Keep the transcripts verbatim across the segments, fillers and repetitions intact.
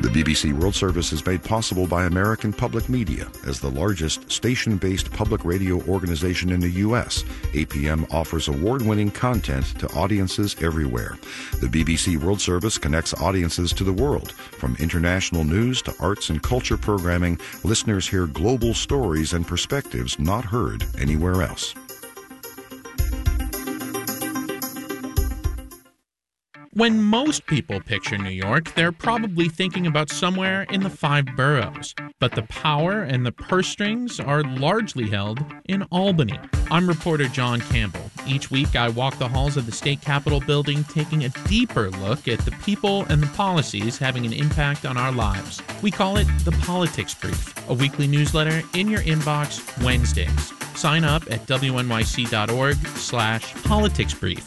The B B C World Service is made possible by American Public Media. As the largest station-based public radio organization in the U S, A P M offers award-winning content to audiences everywhere. The B B C World Service connects audiences to the world. From international news to arts and culture programming, listeners hear global stories and perspectives not heard anywhere else. When most people picture New York, they're probably thinking about somewhere in the five boroughs. But the power and the purse strings are largely held in Albany. I'm reporter John Campbell. Each week, I walk the halls of the state capitol building, taking a deeper look at the people and the policies having an impact on our lives. We call it The Politics Brief, a weekly newsletter in your inbox Wednesdays. Sign up at W N Y C dot org slash politics brief.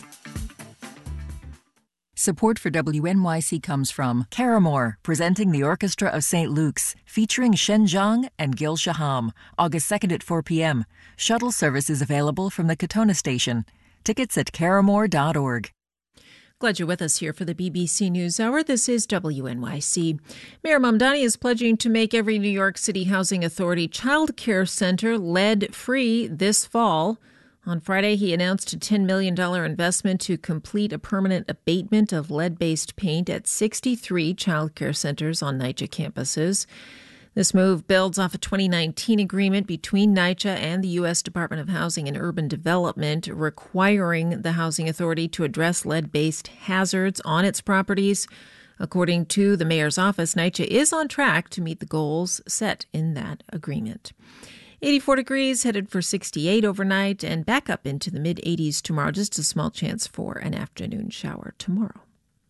Support for W N Y C comes from Caramore, presenting the Orchestra of Saint Luke's, featuring Shen Zhang and Gil Shaham, August second at four p.m. Shuttle service is available from the Katona station. Tickets at caramore dot org. Glad you're with us here for the B B C NewsHour. This is W N Y C. Mayor Mamdani is pledging to make every New York City Housing Authority child care center lead-free this fall. On Friday, he announced a ten million dollars investment to complete a permanent abatement of lead-based paint at sixty-three child care centers on NYCHA campuses. This move builds off a twenty nineteen agreement between NYCHA and the U S Department of Housing and Urban Development requiring the Housing Authority to address lead-based hazards on its properties. According to the mayor's office, NYCHA is on track to meet the goals set in that agreement. eighty-four degrees, headed for sixty-eight overnight, and back up into the mid-eighties tomorrow. Just a small chance for an afternoon shower tomorrow.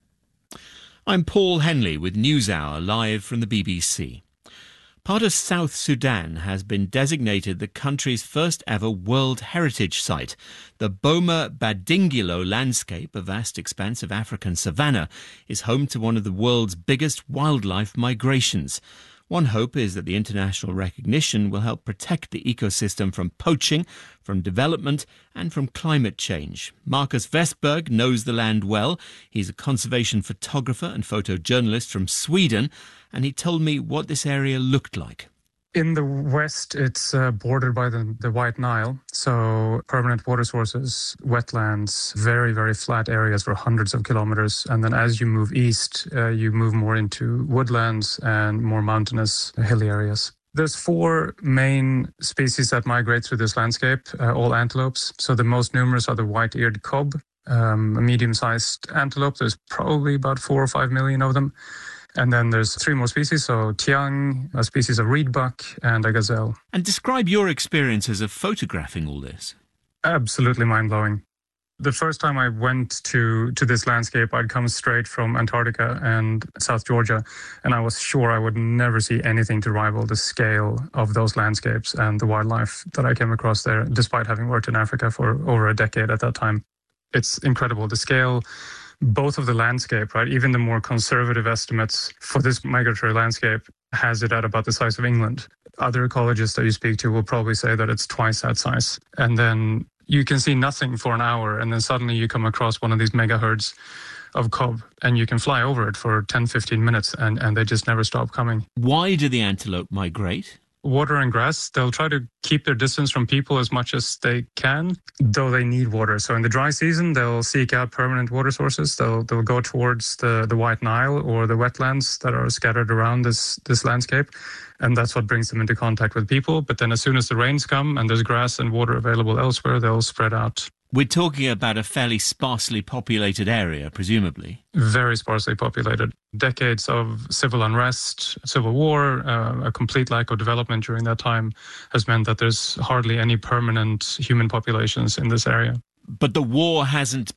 I'm Paul Henley with NewsHour, live from the B B C. Part of South Sudan has been designated the country's first ever World Heritage Site. The Boma Badingilo landscape, a vast expanse of African savanna, is home to one of the world's biggest wildlife migrations. One hope is that the international recognition will help protect the ecosystem from poaching, from development and from climate change. Marcus Westberg knows the land well. He's a conservation photographer and photojournalist from Sweden, and he told me what this area looked like. In the west, it's uh, bordered by the, the White Nile, so permanent water sources, wetlands, very, very flat areas for hundreds of kilometers. And then as you move east, uh, you move more into woodlands and more mountainous, hilly areas. There's four main species that migrate through this landscape, uh, all antelopes. So the most numerous are the white-eared kob, um, a medium-sized antelope. There's probably about four or five million of them. And then there's three more species, so tiang, a species of reedbuck, and a gazelle. And describe your experiences of photographing all this. Absolutely mind-blowing. The first time I went to, to this landscape, I'd come straight from Antarctica and South Georgia, and I was sure I would never see anything to rival the scale of those landscapes and the wildlife that I came across there, despite having worked in Africa for over a decade at that time. It's incredible, the scale, both of the landscape, right? Even the more conservative estimates for this migratory landscape has it at about the size of England. Other ecologists that you speak to will probably say that it's twice that size. And then you can see nothing for an hour, and then suddenly you come across one of these mega herds of kob, and you can fly over it for ten, fifteen minutes, and, and they just never stop coming. Why do the antelope migrate? Water and grass. They'll try to keep their distance from people as much as they can, though they need water. So in the dry season, they'll seek out permanent water sources. They'll they'll go towards the, the White Nile or the wetlands that are scattered around this, this landscape. And that's what brings them into contact with people. But then as soon as the rains come and there's grass and water available elsewhere, they'll spread out. We're talking about a fairly sparsely populated area, presumably. Very sparsely populated. Decades of civil unrest, civil war, uh, a complete lack of development during that time has meant that there's hardly any permanent human populations in this area. But the war hasn't